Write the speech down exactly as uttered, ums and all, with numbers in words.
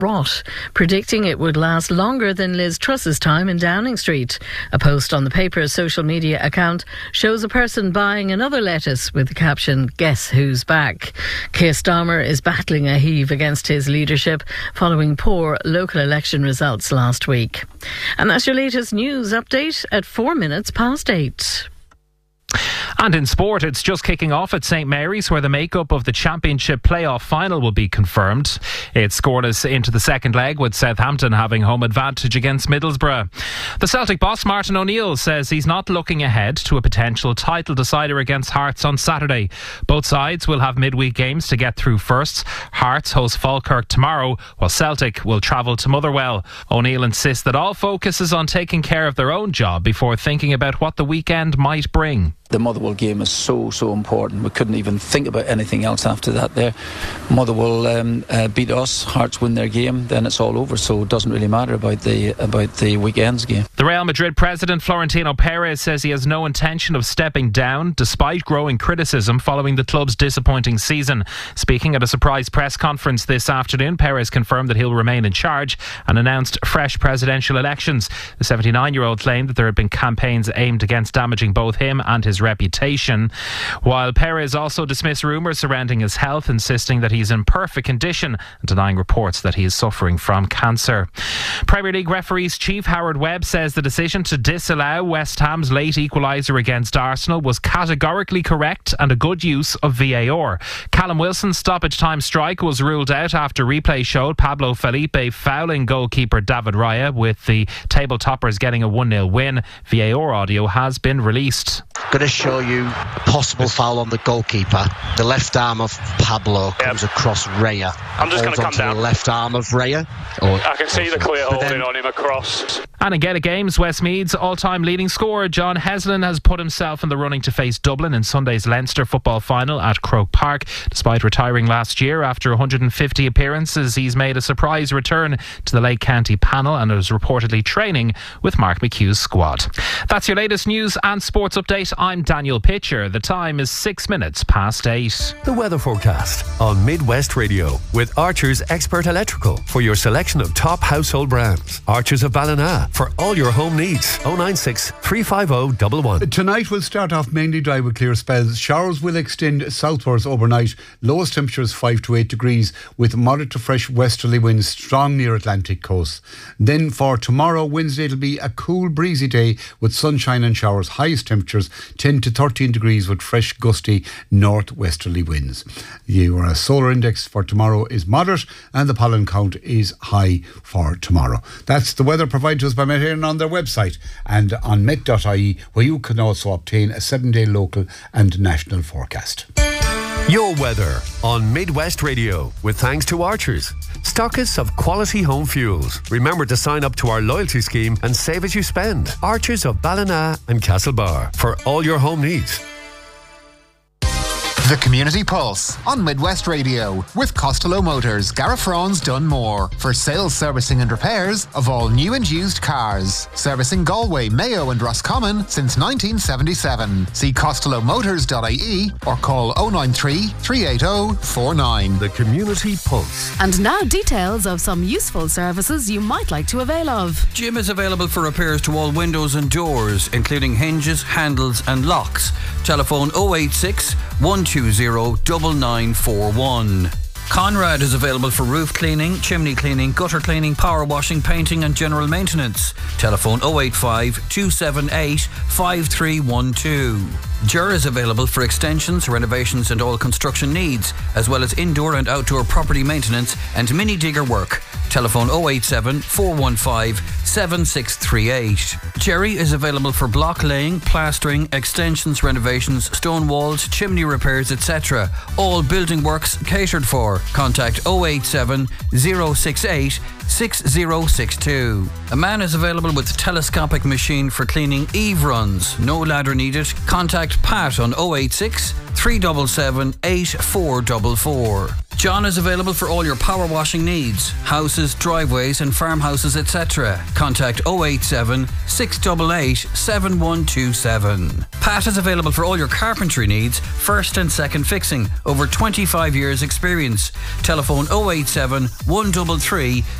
rot, predicting it would last longer than Liz Truss's time in Downing Street. A post on the paper's social media account shows a person buying another lettuce with the caption, "Guess who's back?" Keir Starmer is battling a heave against his leadership following poor local election results last week. And that's your latest news update at four minutes past eight. And in sport, it's just kicking off at St Mary's, where the makeup of the Championship playoff final will be confirmed. It's scoreless into the second leg, with Southampton having home advantage against Middlesbrough. The Celtic boss Martin O'Neill says he's not looking ahead to a potential title decider against Hearts on Saturday. Both sides will have midweek games to get through first. Hearts host Falkirk tomorrow, while Celtic will travel to Motherwell. O'Neill insists that all focus is on taking care of their own job before thinking about what the weekend might bring. The Motherwell game is so, so important. We couldn't even think about anything else after that there. Motherwell um, uh, beat us, Hearts win their game, then it's all over. So it doesn't really matter about the about the weekend's game. The Real Madrid president, Florentino Perez, says he has no intention of stepping down, despite growing criticism following the club's disappointing season. Speaking at a surprise press conference this afternoon, Perez confirmed that he'll remain in charge and announced fresh presidential elections. The seventy-nine-year-old claimed that there had been campaigns aimed against damaging both him and his reputation, while Perez also dismissed rumours surrounding his health, insisting that he's in perfect condition and denying reports that he is suffering from cancer. Premier League referees chief Howard Webb says the decision to disallow West Ham's late equaliser against Arsenal was categorically correct and a good use of V A R. Callum Wilson's stoppage time strike was ruled out after replay showed Pablo Felipe fouling goalkeeper David Raya, with the table toppers getting a one nil win. V A R audio has been released. Going to show you a possible foul on the goalkeeper. The left arm of Pablo comes yep. across Raya. I'm just going to come down. The left arm of Raya. Or, I can see the clear holding then, on him across. And in Gaelic Games, Westmeath's all-time leading scorer John Heslin has put himself in the running to face Dublin in Sunday's Leinster football final at Croke Park. Despite retiring last year after one hundred fifty appearances, he's made a surprise return to the Lake County panel and is reportedly training with Mark McHugh's squad. That's your latest news and sports update. I'm Daniel Pitcher. The time is six minutes past eight. The weather forecast on Midwest Radio with Archer's Expert Electrical for your selection of top household brands. Archer's of Ballina for all your home needs. oh nine six, three five oh, one one. Tonight will start off mainly dry with clear spells. Showers will extend southwards overnight. Lowest temperatures five to eight degrees with moderate to fresh westerly winds strong near Atlantic coast. Then for tomorrow, Wednesday, it'll be a cool breezy day with sunshine and showers. Highest temperatures ten to thirteen degrees with fresh gusty northwesterly winds. Your solar index for tomorrow is moderate and the pollen count is high for tomorrow. That's the weather provided to us by Met Éireann on their website and on met dot I E, where you can also obtain a seven-day local and national forecast. Your weather on Midwest Radio with thanks to Archers, stockists of quality home fuels. Remember to sign up to our loyalty scheme and save as you spend. Archers of Ballina and Castlebar for all your home needs. The Community Pulse on Midwest Radio with Costello Motors, Garafraun's Dunmore, for sales, servicing and repairs of all new and used cars. Servicing Galway, Mayo and Roscommon since nineteen seventy-seven. See costello motors dot I E or call oh nine three, three eight oh, four nine. The Community Pulse. And now details of some useful services you might like to avail of. Jim is available for repairs to all windows and doors, including hinges, handles and locks. Telephone oh eight six, one two zero, nine nine four one. Conrad is available for roof cleaning, chimney cleaning, gutter cleaning, power washing, painting and general maintenance. Telephone oh eight five, two seven eight, five three one two. Ger is available for extensions, renovations and all construction needs, as well as indoor and outdoor property maintenance and mini digger work. Telephone oh eight seven, four one five, seven six three eight. Jerry is available for block laying, plastering, extensions, renovations, stone walls, chimney repairs, et cetera. All building works catered for. Contact oh eight seven, oh six eight, six oh six two. A man is available with telescopic machine for cleaning eave runs. No ladder needed. Contact Pat on oh eight six, three seven seven, eight four four four. John is available for all your power washing needs, houses, driveways and farmhouses, et cetera. Contact oh eight seven, six eight eight, seven one two seven. Pat is available for all your carpentry needs, first and second fixing. Over twenty-five years experience. Telephone oh eight seven, one three three,